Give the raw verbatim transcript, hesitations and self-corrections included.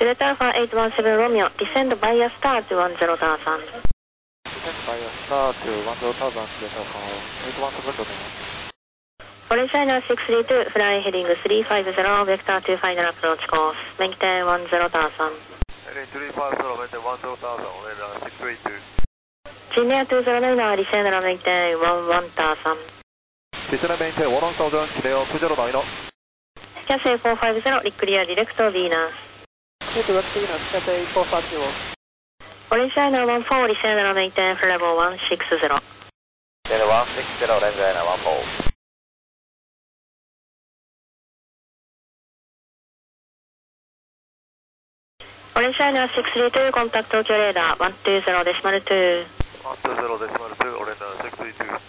Juliet Alpha eight one seven Romeo, descend via star to one zero thousand. Descend via star to one zero thousand, Juliet Alpha eight one seven Romeo. Orange China six three two, fly heading three five zero, vector to final approach course, maintain one zero thousand. Heading three five zero, maintain one zero thousand, runway six three two. Chennai two zero nine, descend and maintain one one thousand. Descend and maintain one one thousand, Chennai two zero nine. Cathay four five zero, clear direct to Venus. Clear direct to Venus, Cathay four five zero. Orange China one four, descend and maintain level one six zero. Channel one six zero, Orange China one four. Orange China six three two, contact Tokyo radar one two zero decimal two. one two zero decimal two, Orange six three two.